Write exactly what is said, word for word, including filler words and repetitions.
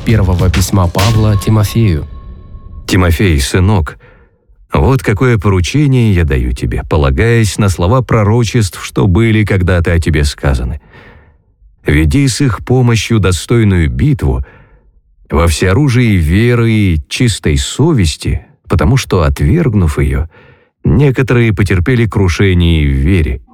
первого письма Павла Тимофею. «Тимофей, сынок, вот какое поручение я даю тебе, полагаясь на слова пророчеств, что были когда-то о тебе сказаны. Веди с их помощью достойную битву во всеоружии веры и чистой совести, потому что, отвергнув ее, некоторые потерпели крушение в вере.